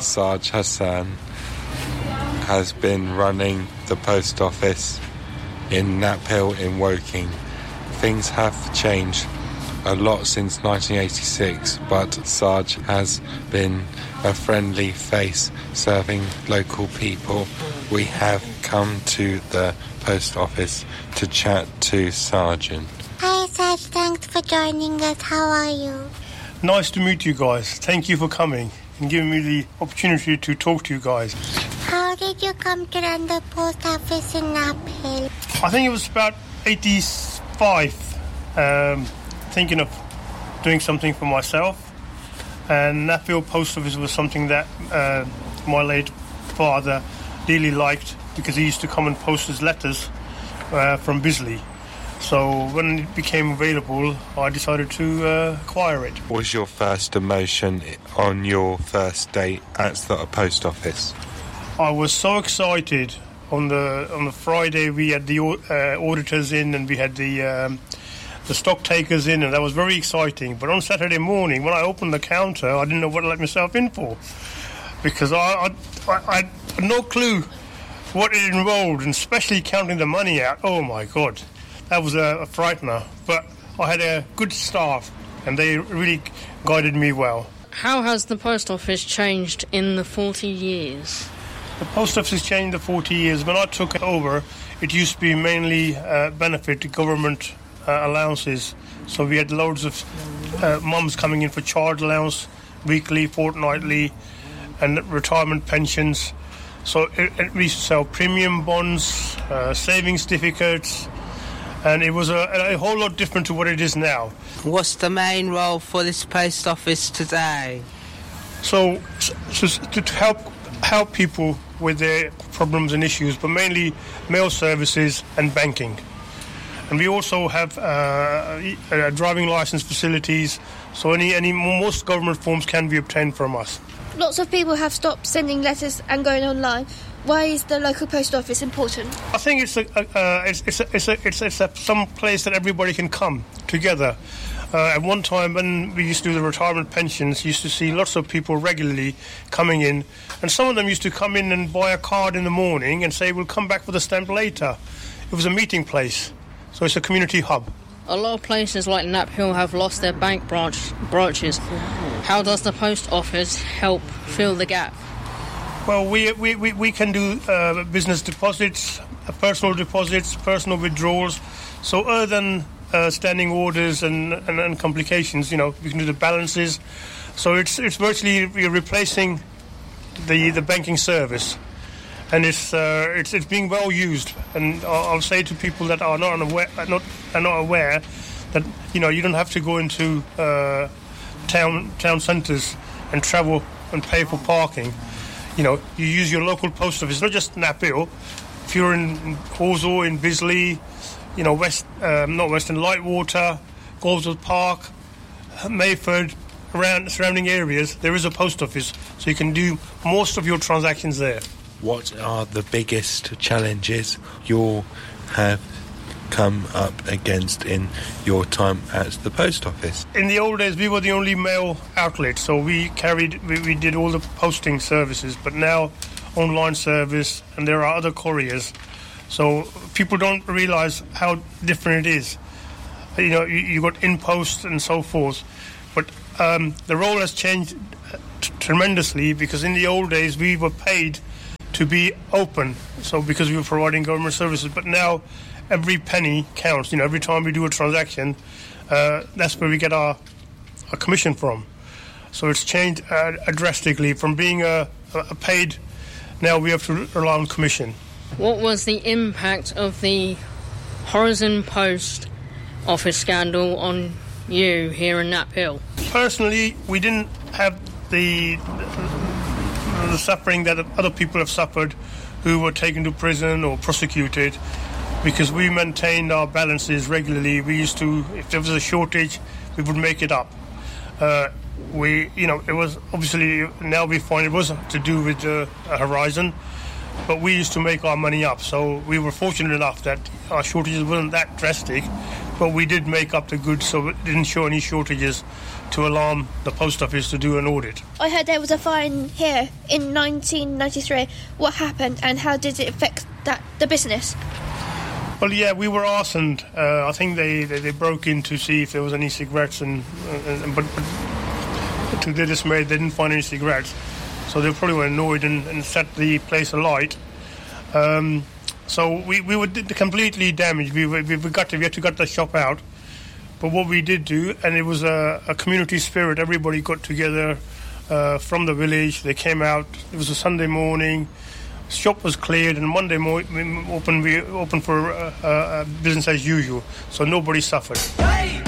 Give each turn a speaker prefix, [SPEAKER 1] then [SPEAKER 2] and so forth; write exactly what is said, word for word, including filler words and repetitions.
[SPEAKER 1] Sarge Hassan has been running the post office in Knapp Hill in Woking. Things have changed a lot since nineteen eighty-six, but Sarge has been a friendly face serving local people. We have come to the post office to chat to Sergeant.
[SPEAKER 2] Hi Sarge, thanks for joining us. How are you?
[SPEAKER 3] Nice to meet you guys. Thank you for coming and giving me the opportunity to talk to you guys.
[SPEAKER 2] How did you come to run the post office in Knapp Hill?
[SPEAKER 3] I think it was about eighty-five, um, thinking of doing something for myself. And Knapp Hill Post Office was something that uh, my late father really liked because he used to come and post his letters uh, from Bisley. So when it became available, I decided to uh, acquire it.
[SPEAKER 1] What was your first emotion on your first day at the post office?
[SPEAKER 3] I was so excited. On the on the Friday, we had the uh, auditors in and we had the um, the stock takers in, and that was very exciting. But on Saturday morning, when I opened the counter, I didn't know what to let myself in for because I, I, I had no clue what it involved, and especially counting the money out. Oh, my God. That was a, a frightener, but I had a good staff and they really guided me well.
[SPEAKER 4] How has the post office changed in the forty years?
[SPEAKER 3] The post office has changed in the forty years. When I took it over, it used to be mainly uh, benefit to government uh, allowances. So we had loads of uh, mums coming in for child allowance, weekly, fortnightly, and retirement pensions. So it, it, we used to sell premium bonds, uh, savings certificates, and it was a, a whole lot different to what it is now.
[SPEAKER 5] What's the main role for this post office today?
[SPEAKER 3] So, so to, to help help people with their problems and issues, but mainly mail services and banking. And we also have uh, uh, driving licence facilities, so any, any most government forms can be obtained from us.
[SPEAKER 6] Lots of people have stopped sending letters and going online. Why is the local post office important?
[SPEAKER 3] I think it's a, uh, it's, it's, a, it's, a, it's, a, it's a, some place that everybody can come together. Uh, at one time, when we used to do the retirement pensions, you used to see lots of people regularly coming in, and some of them used to come in and buy a card in the morning and say, we'll come back for the stamp later. It was a meeting place, so it's a community hub.
[SPEAKER 4] A lot of places like Knapp Hill have lost their bank branch branches. How does the post office help fill the gap?
[SPEAKER 3] Well, we we, we, we can do uh, business deposits, uh, personal deposits, personal withdrawals. So other than uh, standing orders and, and, and complications, you know, we can do the balances. So it's it's virtually we're replacing the the banking service, and it's uh, it's it's being well used. And I'll, I'll say to people that are not unaware, are not are not aware that you know you don't have to go into uh, town town centres and travel and pay for parking. You know, you use your local post office, not just Knapp Hill. If you're in Horsell, in Bisley, you know, West, um, not Western Lightwater, Goldsworth Park, Mayford, around surrounding areas, there is a post office, so you can do most of your transactions there.
[SPEAKER 1] What are the biggest challenges you have come up against in your time at the post office?
[SPEAKER 3] In the old days, we were the only mail outlet, so we carried, we, we did all the posting services, but now online service, and there are other couriers. So people don't realise how different it is. You know, you, you got in-post and so forth, but um, the role has changed t- tremendously because in the old days we were paid to be open, so because we were providing government services, but now every penny counts. You know, every time we do a transaction, uh, that's where we get our, our commission from. So it's changed uh, drastically from being a, a paid. Now we have to rely on commission.
[SPEAKER 4] What was the impact of the Horizon Post office scandal on you here in Knapp Hill?
[SPEAKER 3] Personally, we didn't have the the suffering that other people have suffered who were taken to prison or prosecuted, because we maintained our balances regularly. We used to, if there was a shortage, we would make it up. Uh, we, you know, it was obviously, now we find it was to do with uh, Horizon, but we used to make our money up. So we were fortunate enough that our shortages weren't that drastic, but we did make up the goods, so it didn't show any shortages to alarm the post office to do an audit.
[SPEAKER 6] I heard there was a fire here in nineteen ninety-three. What happened and how did it affect that the business?
[SPEAKER 3] Well, yeah, we were arsoned. Uh, I think they, they, they broke in to see if there was any cigarettes, and, and but, but to their dismay, they didn't find any cigarettes. So they probably were annoyed and, and set the place alight. Um, so we, we were completely damaged. We, we, we, got to, we had to get the shop out. But what we did do, and it was a, a community spirit, everybody got together uh, from the village. They came out. It was a Sunday morning. Shop was cleared, and Monday morning open we open for uh, uh, business as usual, so nobody suffered.
[SPEAKER 7] Hey!